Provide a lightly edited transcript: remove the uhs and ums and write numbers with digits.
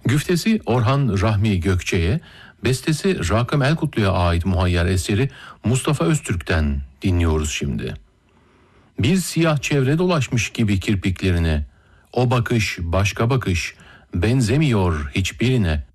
Güftesi Orhan Rahmi Gökçe'ye, bestesi Rakım Elkutlu'ya ait muhayyer eseri Mustafa Öztürk'ten dinliyoruz şimdi. Bir siyah çevre dolaşmış gibi kirpiklerine, o bakış başka bakış, benzemiyor hiçbirine.